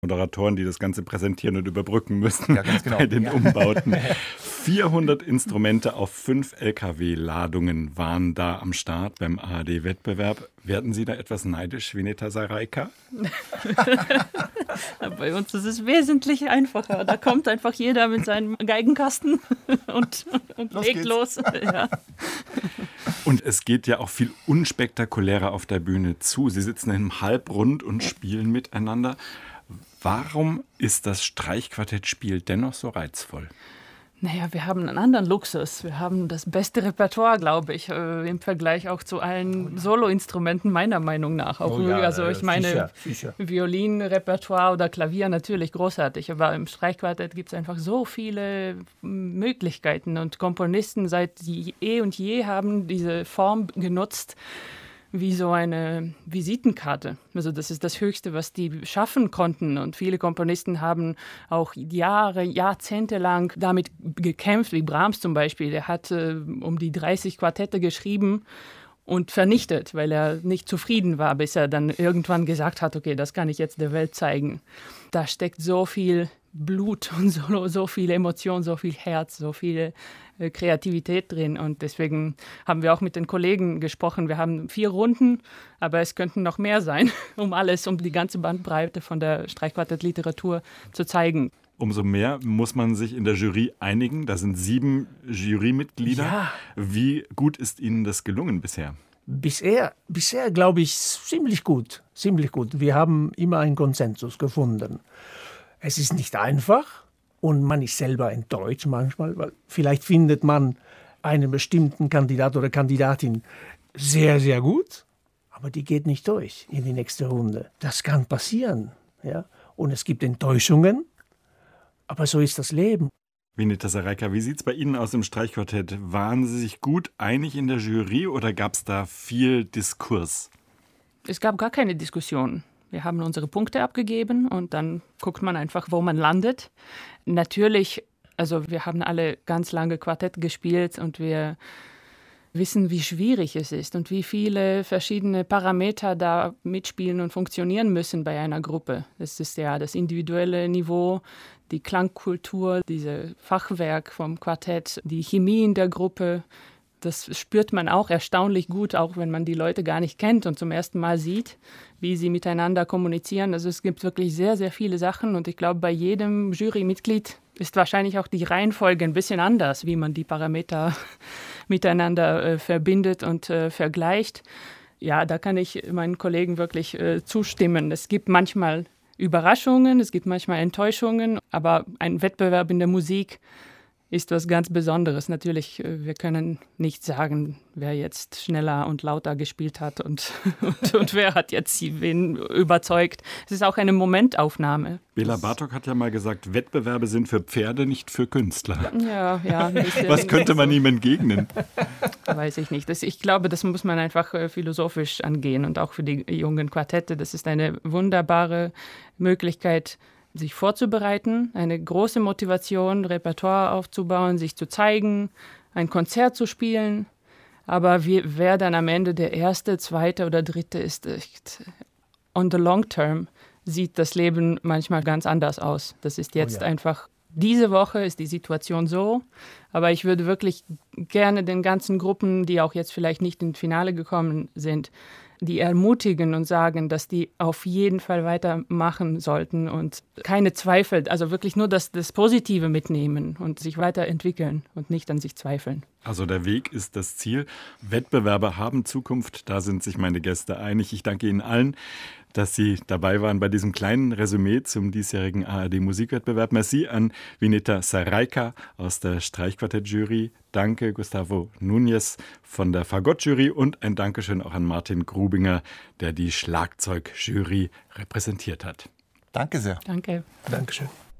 Moderatoren, die das Ganze präsentieren und überbrücken müssen, ja, ganz genau. bei den Umbauten. 400 Instrumente auf 5 Lkw-Ladungen waren da am Start beim ARD-Wettbewerb. Werden Sie da etwas neidisch, Vineta Saraika? Bei uns ist es wesentlich einfacher. Da kommt einfach jeder mit seinem Geigenkasten und legt los. Ja. Und es geht ja auch viel unspektakulärer auf der Bühne zu. Sie sitzen im Halbrund und spielen miteinander. Warum ist das Streichquartettspiel dennoch so reizvoll? Naja, wir haben einen anderen Luxus. Wir haben das beste Repertoire, glaube ich, im Vergleich auch zu allen Soloinstrumenten meiner Meinung nach. Auch ich meine, sicher. Violinrepertoire oder Klavier natürlich großartig, aber im Streichquartett gibt es einfach so viele Möglichkeiten und Komponisten seit eh und je haben diese Form genutzt wie so eine Visitenkarte. Also das ist das Höchste, was die schaffen konnten. Und viele Komponisten haben auch Jahrzehnte lang damit gekämpft, wie Brahms zum Beispiel. Der hat um die 30 Quartette geschrieben und vernichtet, weil er nicht zufrieden war, bis er dann irgendwann gesagt hat, okay, das kann ich jetzt der Welt zeigen. Da steckt so viel Blut und so viel Emotion, so viel Herz, so viel Kreativität drin. Und deswegen haben wir auch mit den Kollegen gesprochen. Wir haben 4 Runden, aber es könnten noch mehr sein, um die ganze Bandbreite von der Streichquartettliteratur zu zeigen. Umso mehr muss man sich in der Jury einigen. Da sind 7 Jurymitglieder. Ja. Wie gut ist Ihnen das gelungen bisher? Bisher glaube ich, ziemlich gut. Wir haben immer einen Konsensus gefunden. Es ist nicht einfach und man ist selber enttäuscht manchmal, weil vielleicht findet man einen bestimmten Kandidat oder Kandidatin sehr, sehr gut, aber die geht nicht durch in die nächste Runde. Das kann passieren. Ja? Und es gibt Enttäuschungen, aber so ist das Leben. Vineta Saraika, wie sieht es bei Ihnen aus im Streichquartett? Waren Sie sich gut einig in der Jury oder gab es da viel Diskurs? Es gab gar keine Diskussion. Wir haben unsere Punkte abgegeben und dann guckt man einfach, wo man landet. Natürlich, also wir haben alle ganz lange Quartett gespielt und wir wissen, wie schwierig es ist und wie viele verschiedene Parameter da mitspielen und funktionieren müssen bei einer Gruppe. Das ist ja das individuelle Niveau, die Klangkultur, dieses Fachwerk vom Quartett, die Chemie in der Gruppe. Das spürt man auch erstaunlich gut, auch wenn man die Leute gar nicht kennt und zum ersten Mal sieht, wie sie miteinander kommunizieren. Also es gibt wirklich sehr, sehr viele Sachen und ich glaube, bei jedem Jurymitglied ist wahrscheinlich auch die Reihenfolge ein bisschen anders, wie man die Parameter miteinander verbindet und vergleicht. Ja, da kann ich meinen Kollegen wirklich zustimmen. Es gibt manchmal Überraschungen, es gibt manchmal Enttäuschungen, aber ein Wettbewerb in der Musik ist was ganz Besonderes. Natürlich, wir können nicht sagen, wer jetzt schneller und lauter gespielt hat und wer hat jetzt wen überzeugt. Es ist auch eine Momentaufnahme. Bela Bartok hat ja mal gesagt, Wettbewerbe sind für Pferde, nicht für Künstler. Ja. Ein bisschen. Was könnte man ihm entgegnen? Weiß ich nicht. Ich glaube, das muss man einfach philosophisch angehen und auch für die jungen Quartette. Das ist eine wunderbare Möglichkeit, sich vorzubereiten, eine große Motivation, Repertoire aufzubauen, sich zu zeigen, ein Konzert zu spielen. Aber wer dann am Ende der Erste, Zweite oder Dritte ist, echt on the long term, sieht das Leben manchmal ganz anders aus. Das ist jetzt einfach, diese Woche ist die Situation so, aber ich würde wirklich gerne den ganzen Gruppen, die auch jetzt vielleicht nicht ins Finale gekommen sind, die ermutigen und sagen, dass die auf jeden Fall weitermachen sollten und keine Zweifel, also wirklich nur das Positive mitnehmen und sich weiterentwickeln und nicht an sich zweifeln. Also der Weg ist das Ziel. Wettbewerbe haben Zukunft, da sind sich meine Gäste einig. Ich danke Ihnen allen, dass Sie dabei waren bei diesem kleinen Resümee zum diesjährigen ARD-Musikwettbewerb. Merci an Vineta Saraika aus der Streichquartett-Jury. Danke Gustavo Núñez von der Fagott-Jury und ein Dankeschön auch an Martin Grubinger, der die Schlagzeug-Jury repräsentiert hat. Danke sehr. Danke. Dankeschön.